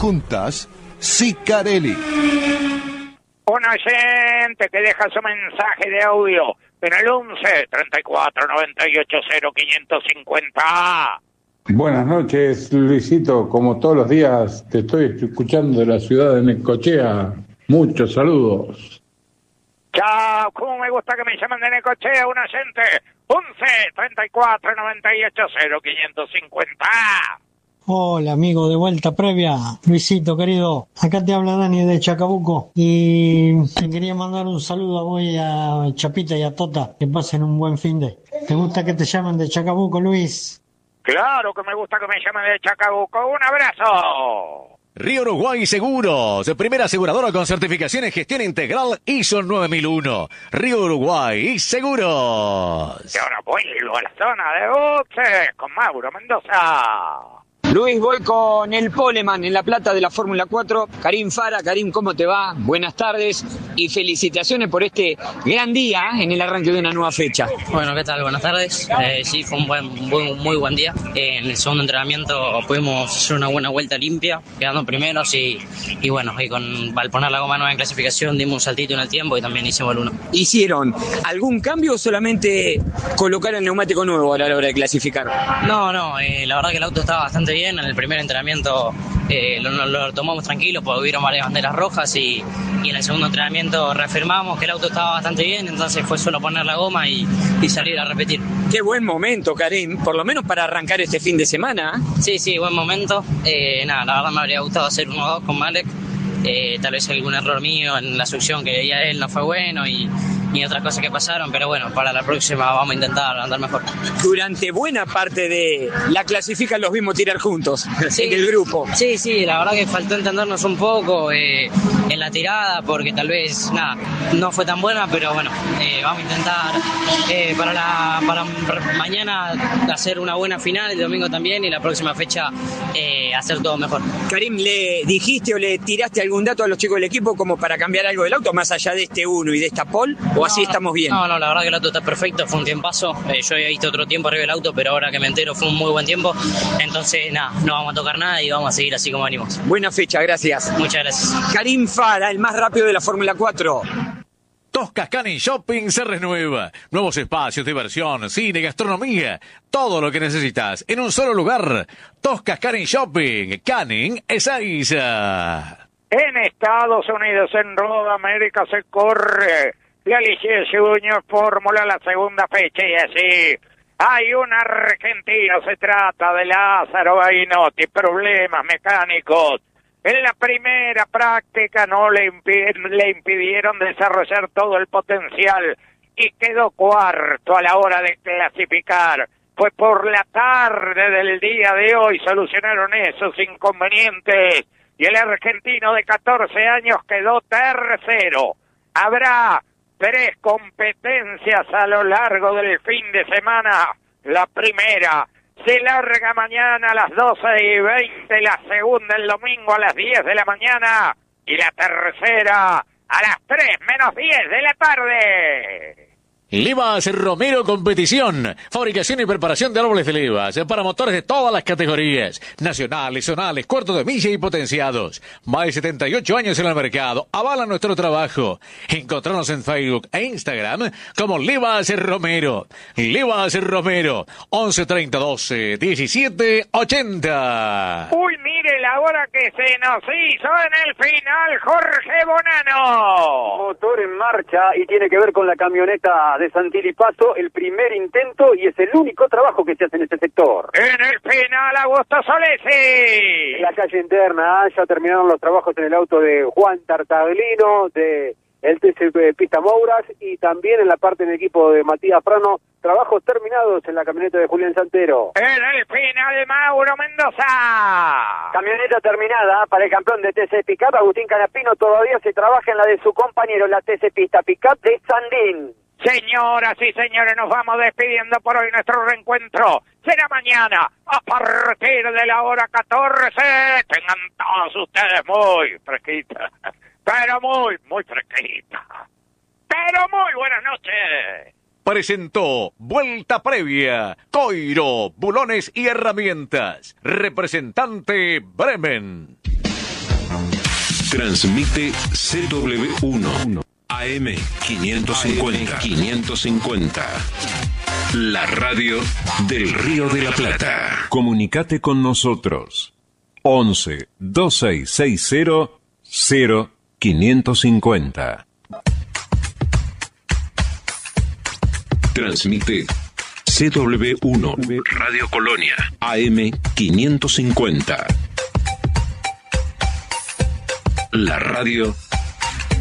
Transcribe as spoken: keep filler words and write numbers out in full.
juntas, Sicarelli. Un oyente que deja su mensaje de audio en el once, treinta y cuatro, noventa y ocho, cero, quinientos cincuenta. Buenas noches, Luisito. Como todos los días te estoy escuchando de la ciudad de Necochea. Muchos saludos. Chao, cómo me gusta que me llamen de Necochea, un oyente. once, treinta y cuatro, noventa y ocho, cero, quinientos cincuenta. Hola amigo, de vuelta previa. Luisito querido, acá te habla Dani de Chacabuco y te quería mandar un saludo a vos y a Chapita y a Tota, que pasen un buen fin de. ¿Te gusta que te llamen de Chacabuco, Luis? Claro que me gusta que me llamen de Chacabuco. Un abrazo. Río Uruguay Seguros, primera aseguradora con certificación en gestión integral I S O nueve mil uno. Río Uruguay Seguros. Y ahora vuelvo a la zona de boxes con Mauro Mendoza. Luis, voy con el Poleman en La Plata de la Fórmula cuatro. Karim Fara. Karim, ¿cómo te va? Buenas tardes y felicitaciones por este gran día en el arranque de una nueva fecha. Bueno, ¿qué tal? Buenas tardes. Eh, sí, fue un buen, buen, muy buen día. Eh, en el segundo entrenamiento pudimos hacer una buena vuelta limpia, quedando primeros y, y bueno, y con, al poner la goma nueva en clasificación dimos un saltito en el tiempo y también hicimos el uno. ¿Hicieron algún cambio o solamente colocar el neumático nuevo a la hora de clasificar? No, no, eh, la verdad que el auto estaba bastante bien. En el primer entrenamiento eh, lo, lo tomamos tranquilo porque hubieron varias banderas rojas y, y en el segundo entrenamiento reafirmamos que el auto estaba bastante bien, entonces fue solo poner la goma y, y salir a repetir. Qué buen momento, Karim, por lo menos para arrancar este fin de semana. Sí, sí, buen momento. Eh, nada, la verdad me habría gustado hacer uno dos con Malek. Eh, tal vez algún error mío en la succión que veía él no fue bueno y, y otras cosas que pasaron, pero bueno, para la próxima vamos a intentar andar mejor. Durante buena parte de la clasifica los vimos tirar juntos, sí, en el grupo. Sí, sí, la verdad que faltó entendernos un poco eh, en la tirada, porque tal vez, nada, no fue tan buena, pero bueno, eh, vamos a intentar eh, para, la, para mañana hacer una buena final, el domingo también, y la próxima fecha eh, hacer todo mejor. Karim, ¿le dijiste o le tiraste algún dato a los chicos del equipo como para cambiar algo del auto, más allá de este uno y de esta pole, o no, así estamos bien? No, no, la verdad que el auto está perfecto, fue un tiempazo, eh, yo había visto otro tiempo arriba del auto, pero ahora que me entero fue un muy buen tiempo, entonces nada, no vamos a tocar nada y vamos a seguir así como venimos. Buena fecha, gracias. Muchas gracias. Karim Fara, el más rápido de la Fórmula cuatro. Toscas Canning Shopping se renueva. Nuevos espacios, diversión, cine, gastronomía. Todo lo que necesitas en un solo lugar. Toscas Canning Shopping. Canning Ezeiza. En Estados Unidos, en Road América, se corre la Ligier Junior Fórmula, la segunda fecha, y así hay un argentino, se trata de Lázaro Bainotti, problemas mecánicos. En la primera práctica no le, impi- le impidieron desarrollar todo el potencial y quedó cuarto a la hora de clasificar. Fue por la tarde del día de hoy solucionaron esos inconvenientes y el argentino de catorce años quedó tercero. Habrá tres competencias a lo largo del fin de semana. La primera se larga mañana a las doce y veinte, la segunda el domingo a las diez de la mañana y la tercera a las tres menos diez de la tarde. Livas Romero Competición, fabricación y preparación de árboles de levas para motores de todas las categorías, nacionales, zonales, cuartos de milla y potenciados. Más de setenta y ocho años en el mercado, avala nuestro trabajo. Encontrarnos en Facebook e Instagram como Livas Romero. Livas Romero, once treinta doce diecisiete ochenta. Uy, mire la hora que se nos hizo en el final, Jorge Bonano. Motor en marcha y tiene que ver con la camioneta de Santilli Paso, el primer intento y es el único trabajo que se hace en este sector. En el final, Augusto Solesi. En la calle interna ya terminaron los trabajos en el auto de Juan Tartaglino, de el T C Pista Mouras, y también en la parte del equipo de Matías Frano, trabajos terminados en la camioneta de Julián Santero. En el final, Mauro Mendoza. Camioneta terminada para el campeón de T C Pickup, Agustín Canapino. Todavía se trabaja en la de su compañero, la T C Pista Pickup de Sandín. Señoras y señores, nos vamos despidiendo por hoy. Nuestro reencuentro será mañana a partir de la hora catorce. Tengan todos ustedes muy fresquitas, pero muy, muy fresquitas, pero muy buenas noches. Presentó Vuelta Previa, Coiro, Bulones y Herramientas. Representante Bremen. Transmite C W uno A M quinientos cincuenta. quinientos cincuenta. La radio del Río de la Plata. Comunicate con nosotros. once, dos seis seis cero, cero quinientos cincuenta. Transmite C W uno Radio Colonia A M quinientos cincuenta. La radio